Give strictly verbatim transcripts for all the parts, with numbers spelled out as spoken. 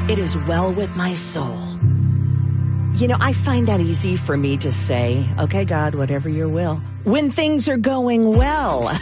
It is well with my soul. You know, I find that easy for me to say, okay, God, whatever your will. When things are going well.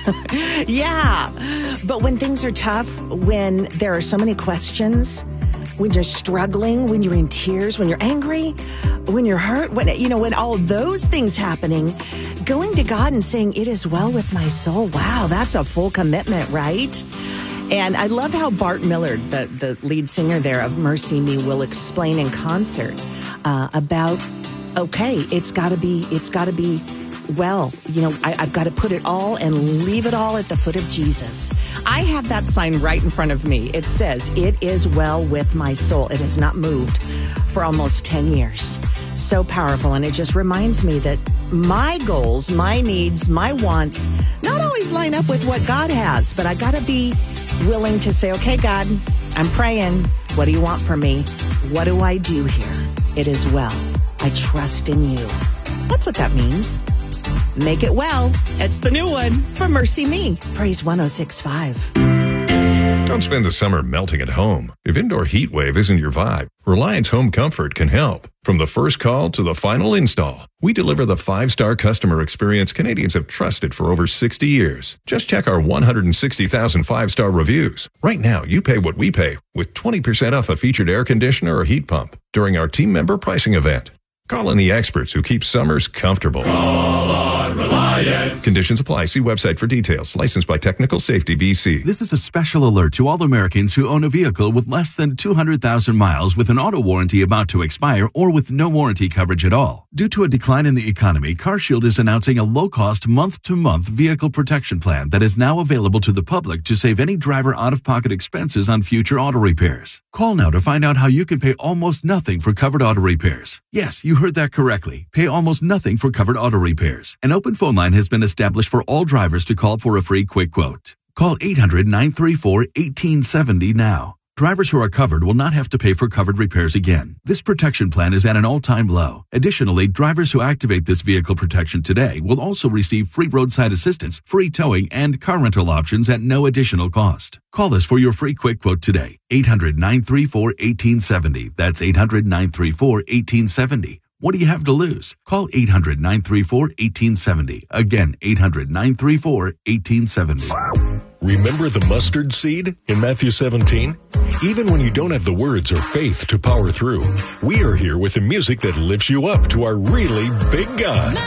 Yeah. But when things are tough, when there are so many questions, when you're struggling, when you're in tears, when you're angry, when you're hurt, when, you know, when all those things happening, going to God and saying, it is well with my soul. Wow, that's a full commitment, right? And I love how Bart Millard, the, the lead singer there of Mercy Me, will explain in concert uh, about, okay, it's got to be, it's got to be well, you know, I, I've got to put it all and leave it all at the foot of Jesus. I have that sign right in front of me. It says, it is well with my soul. It has not moved for almost ten years. So powerful. And it just reminds me that my goals, my needs, my wants, not always line up with what God has, but I got to be willing to say, okay, God, I'm praying. What do you want from me? What do I do here? It is well. I trust in you. That's what that means. Make it well. It's the new one from Mercy Me. Praise one oh six point five. Don't spend the summer melting at home. If indoor heat wave isn't your vibe, Reliance Home Comfort can help. From the first call to the final install, we deliver the five-star customer experience Canadians have trusted for over sixty years. Just check our one hundred sixty thousand five-star reviews. Right now, you pay what we pay with twenty percent off a featured air conditioner or heat pump during our team member pricing event. Call in the experts who keep summers comfortable. Call on Reliance. Conditions apply. See website for details. Licensed by Technical Safety B C. This is a special alert to all Americans who own a vehicle with less than two hundred thousand miles with an auto warranty about to expire or with no warranty coverage at all. Due to a decline in the economy, CarShield is announcing a low-cost month-to-month vehicle protection plan that is now available to the public to save any driver out-of-pocket expenses on future auto repairs. Call now to find out how you can pay almost nothing for covered auto repairs. Yes, you heard that correctly. Pay almost nothing for covered auto repairs. An open phone line has been established for all drivers to call for a free quick quote. Call eight hundred, nine three four, one eight seven zero now. Drivers who are covered will not have to pay for covered repairs again. This protection plan is at an all-time low. Additionally, drivers who activate this vehicle protection today will also receive free roadside assistance, free towing, and car rental options at no additional cost. Call us for your free quick quote today. eight hundred, nine three four, one eight seven zero. That's eight hundred, nine three four, one eight seven zero. What do you have to lose? Call eight hundred, nine three four, one eight seven zero. Again, eight hundred, nine three four, one eight seven zero. Remember the mustard seed in Matthew seventeen? Even when you don't have the words or faith to power through, we are here with the music that lifts you up to our really big God.